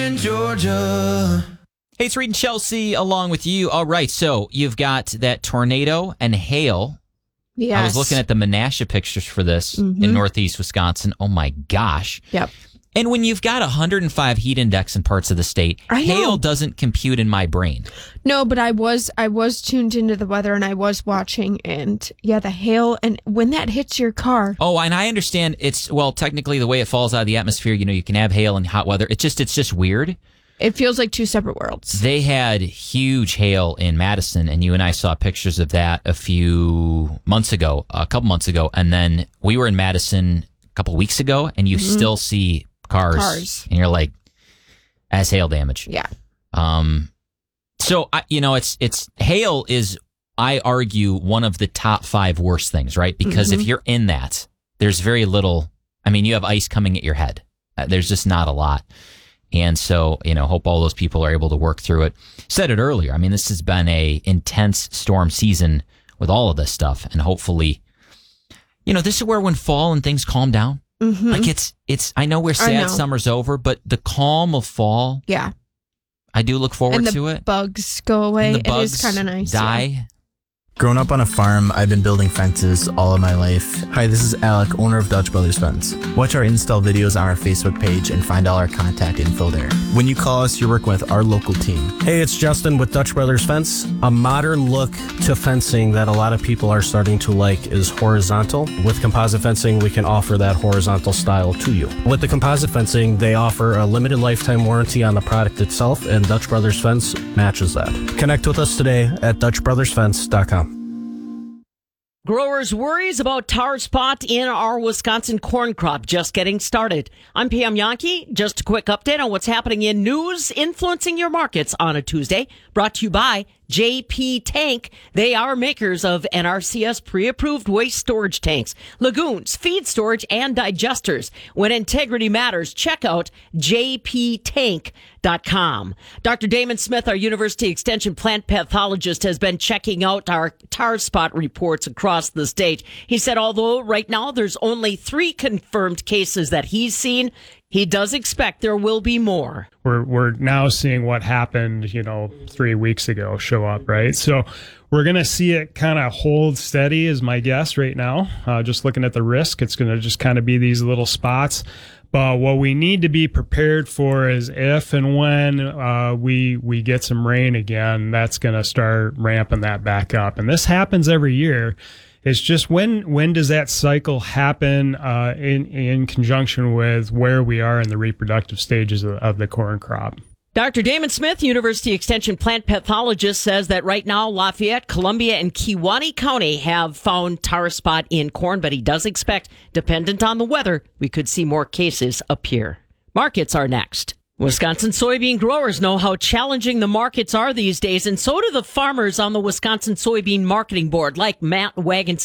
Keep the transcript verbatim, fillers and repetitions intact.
in Georgia. Hey, it's Reed and Chelsea along with you. All right, so you've got that tornado and hail. Yes. I was looking at the Menasha pictures for this mm-hmm. in northeast Wisconsin. Oh, my gosh. Yep. And when you've got one hundred five heat index in parts of the state, hail doesn't compute in my brain. No, but I was I was tuned into the weather and I was watching, and yeah, the hail, and when that hits your car. Oh, and I understand it's, well, technically the way it falls out of the atmosphere, you know, you can have hail and hot weather. It's just, it's just weird. It feels like two separate worlds. They had huge hail in Madison, and you and I saw pictures of that a few months ago, a couple months ago, and then we were in Madison a couple weeks ago, and you mm-hmm. still see cars, cars, and you're like, as hail damage. Yeah. Um. So I, you know, it's it's hail is, I argue, one of the top five worst things, right? Because mm-hmm. if you're in that, there's very little. I mean, you have ice coming at your head. Uh, there's just not a lot. And so, you know, hope all those people are able to work through it. Said it earlier. I mean, this has been a intense storm season with all of this stuff, and hopefully, you know, this is where when fall and things calm down. Mm-hmm. Like it's, it's, I know we're sad know. summer's over, but the calm of fall. Yeah. I do look forward and the to it. Bugs go away. And the bugs it is kind of nice. Die. Yeah. Growing up on a farm, I've been building fences all of my life. Hi, this is Alec, owner of Dutch Brothers Fence. Watch our install videos on our Facebook page and find all our contact info there. When you call us, you're working with our local team. Hey, it's Justin with Dutch Brothers Fence. A modern look to fencing that a lot of people are starting to like is horizontal. With composite fencing, we can offer that horizontal style to you. With the composite fencing, they offer a limited lifetime warranty on the product itself, and Dutch Brothers Fence matches that. Connect with us today at dutch brothers fence dot com. Growers' worries about tar spot in our Wisconsin corn crop just getting started. I'm Pam Yankee. Just a quick update on what's happening in news influencing your markets on a Tuesday. Brought to you by J P Tank. They are makers of N R C S pre-approved waste storage tanks, lagoons, feed storage, and digesters. When integrity matters, check out j p tank dot com. Doctor Damon Smith, our University Extension plant pathologist, has been checking out our tar spot reports across the state. He said although right now there's only three confirmed cases that he's seen, he does expect there will be more. We're we're now seeing what happened, you know, three weeks ago show up, right? So we're going to see it kind of hold steady is my guess right now. Uh, just looking at the risk, it's going to just kind of be these little spots. But what we need to be prepared for is if and when uh, we we get some rain again, that's going to start ramping that back up. And this happens every year. It's just when when does that cycle happen uh, in in conjunction with where we are in the reproductive stages of, of the corn crop. Doctor Damon Smith, University Extension plant pathologist, says that right now Lafayette, Columbia, and Kewaunee County have found tar spot in corn, but he does expect, dependent on the weather, we could see more cases appear. Markets are next. Wisconsin soybean growers know how challenging the markets are these days, and so do the farmers on the Wisconsin Soybean Marketing Board, like Matt Wagon.